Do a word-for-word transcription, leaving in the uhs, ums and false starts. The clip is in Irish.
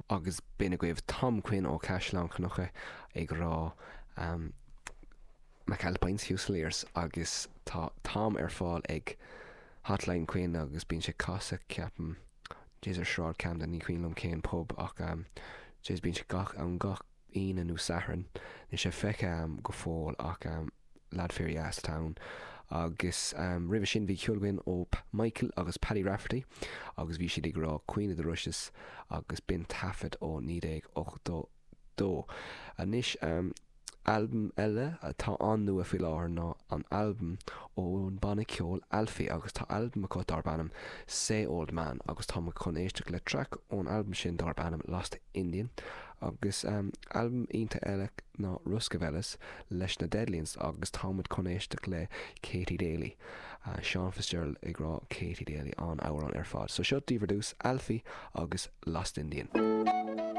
agus bína goibh Tom Quinn ó Caisleán Chnocha ag rá um, McAlpines Fusiliers agus tá Tom ar fáil ag Hotline Quinn agus bín sé casa ceapan Jés ar sráid Camden ní cuiinlumm céan pub ach um, Jés bín sé gach an gach ína nó saharan ní sé feice um, go fáil ach um, lad fear as town agus um, rih sin bhí ciúlgain ó P- Michael agus Paddy Rafferty agus bhí siad ag rá Queen of the Rushes agus bin tafod ó nídéag ochtó dó a níis um, album eile tá an nua fi láthir ná an album ón banna ceol Alfie agus tá album acu dar bannam Say Old Man agus tá mo chun éisteach le track ón album sin dar bannam Lost Indian agus um, album ínta eile ná Ruskavelis leis na Deadliens agus támid chun éisteach le Katie Daly uh, Sean Fitzgerald ag rá Katie Daly an áran ar fád so seo díomh dús Alfie agus Lost Indian.